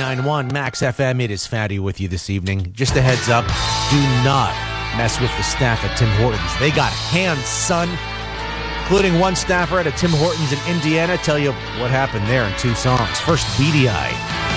99.1 Max FM. It is Fatty with you this evening. Just a heads up, do not mess with the staff at Tim Hortons. They got hands, son. Including one staffer at a Tim Hortons in Indiana. Tell you what happened there in 2 songs. First, Beady Eye.